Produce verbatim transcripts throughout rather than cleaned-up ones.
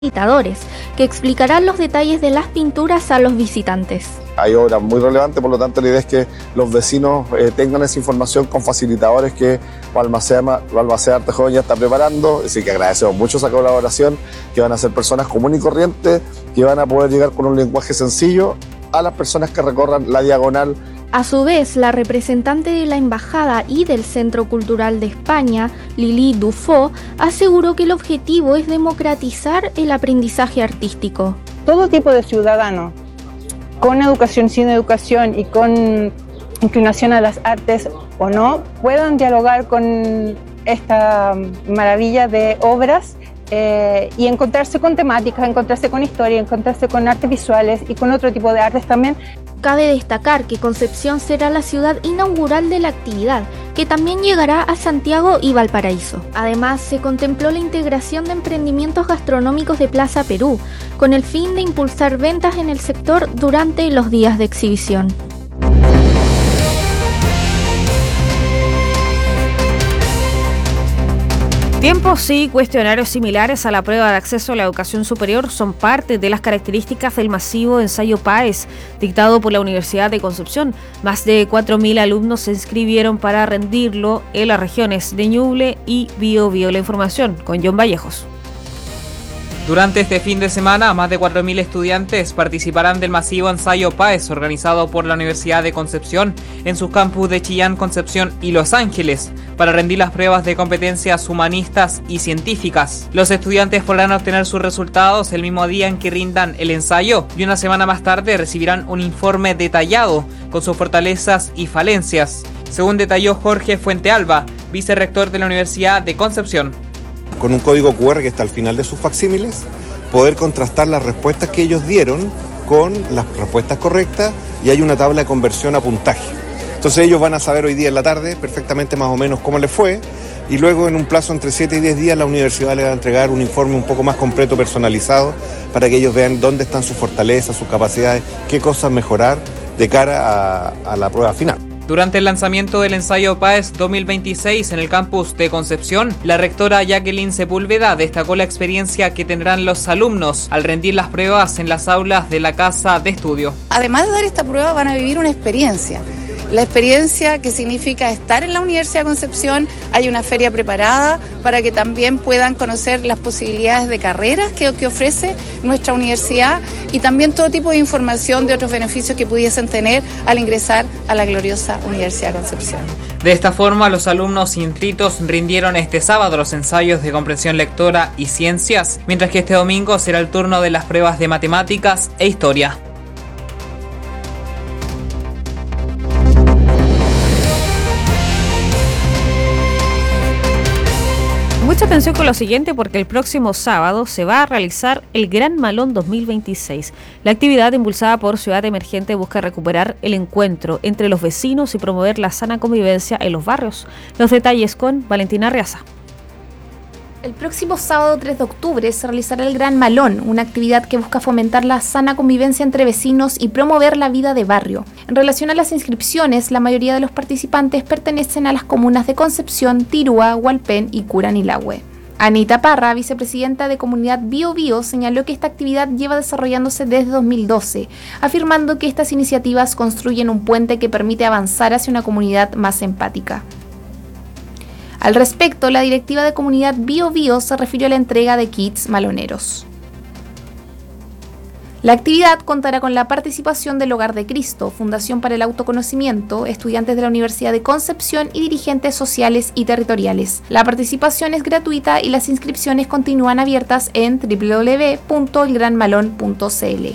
visitadores, que explicarán los detalles de las pinturas a los visitantes. Hay obras muy relevantes, por lo tanto la idea es que los vecinos eh, tengan esa información con facilitadores que Balmaceda, Balmaceda Arte Joven ya está preparando, así que agradecemos mucho esa colaboración, que van a ser personas comunes y corrientes, que van a poder llegar con un lenguaje sencillo a las personas que recorran la diagonal. A su vez, la representante de la Embajada y del Centro Cultural de España, Lili Dufo, aseguró que el objetivo es democratizar el aprendizaje artístico. Todo tipo de ciudadanos, con educación, sin educación y con inclinación a las artes o no, puedan dialogar con esta maravilla de obras eh, y encontrarse con temáticas, encontrarse con historia, encontrarse con artes visuales y con otro tipo de artes también. Cabe destacar que Concepción será la ciudad inaugural de la actividad, que también llegará a Santiago y Valparaíso. Además, se contempló la integración de emprendimientos gastronómicos de Plaza Perú, con el fin de impulsar ventas en el sector durante los días de exhibición. Tiempos y cuestionarios similares a la prueba de acceso a la educación superior son parte de las características del masivo ensayo PAES dictado por la Universidad de Concepción. Más de cuatro mil alumnos se inscribieron para rendirlo en las regiones de Ñuble y Biobío. La información con John Vallejos. Durante este fin de semana, más de cuatro mil estudiantes participarán del masivo ensayo PAES organizado por la Universidad de Concepción en sus campus de Chillán, Concepción y Los Ángeles para rendir las pruebas de competencias humanistas y científicas. Los estudiantes podrán obtener sus resultados el mismo día en que rindan el ensayo y una semana más tarde recibirán un informe detallado con sus fortalezas y falencias, según detalló Jorge Fuentealba, vicerrector de la Universidad de Concepción. Con un código cu erre que está al final de sus facsímiles, poder contrastar las respuestas que ellos dieron con las respuestas correctas y hay una tabla de conversión a puntaje. Entonces ellos van a saber hoy día en la tarde perfectamente más o menos cómo les fue y luego en un plazo entre siete y diez días la universidad les va a entregar un informe un poco más completo, personalizado, para que ellos vean dónde están sus fortalezas, sus capacidades, qué cosas mejorar de cara a, a la prueba final. Durante el lanzamiento del ensayo PAES dos mil veintiséis en el campus de Concepción, la rectora Jacqueline Sepúlveda destacó la experiencia que tendrán los alumnos al rendir las pruebas en las aulas de la casa de estudio. Además de dar esta prueba, van a vivir una experiencia. La experiencia que significa estar en la Universidad de Concepción, hay una feria preparada para que también puedan conocer las posibilidades de carreras que, que ofrece nuestra universidad y también todo tipo de información de otros beneficios que pudiesen tener al ingresar a la gloriosa Universidad de Concepción. De esta forma, los alumnos inscritos rindieron este sábado los ensayos de comprensión lectora y ciencias, mientras que este domingo será el turno de las pruebas de matemáticas e historia. Mucha atención con lo siguiente porque el próximo sábado se va a realizar el Gran Malón dos mil veintiséis. La actividad impulsada por Ciudad Emergente busca recuperar el encuentro entre los vecinos y promover la sana convivencia en los barrios. Los detalles con Valentina Reaza. El próximo sábado tres de octubre se realizará el Gran Malón, una actividad que busca fomentar la sana convivencia entre vecinos y promover la vida de barrio. En relación a las inscripciones, la mayoría de los participantes pertenecen a las comunas de Concepción, Tirúa, Hualpén y Curanilahue. Anita Parra, vicepresidenta de Comunidad Biobío, señaló que esta actividad lleva desarrollándose desde dos mil doce, afirmando que estas iniciativas construyen un puente que permite avanzar hacia una comunidad más empática. Al respecto, la directiva de Comunidad Biobío se refirió a la entrega de kits maloneros. La actividad contará con la participación del Hogar de Cristo, Fundación para el Autoconocimiento, estudiantes de la Universidad de Concepción y dirigentes sociales y territoriales. La participación es gratuita y las inscripciones continúan abiertas en doble u doble u doble u punto el gran malón punto c l.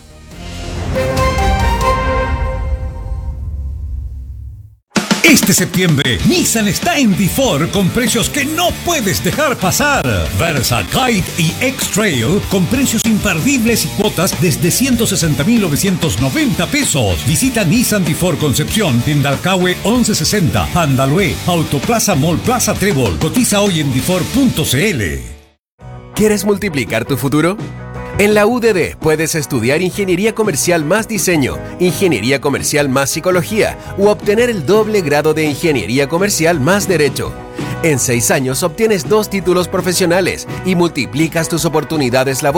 Este septiembre, Nissan está en Difor con precios que no puedes dejar pasar. Versa, Kite y X-Trail con precios imperdibles y cuotas desde ciento sesenta mil novecientos noventa pesos. Visita Nissan Difor Concepción en Dalcahue once sesenta, Andalue, Autoplaza Mall Plaza Trébol. Cotiza hoy en difor punto c l. ¿Quieres multiplicar tu futuro? En la U D D puedes estudiar Ingeniería Comercial más Diseño, Ingeniería Comercial más Psicología u obtener el doble grado de Ingeniería Comercial más Derecho. En seis años obtienes dos títulos profesionales y multiplicas tus oportunidades laborales